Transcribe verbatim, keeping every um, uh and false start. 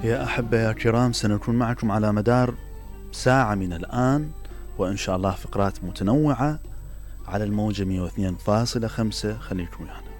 يا أحبة يا كرام، سنكون معكم على مدار ساعة من الآن، وإن شاء الله فقرات متنوعة على الموجة مئة واثنين فاصلة خمسة. خليكم ويانا.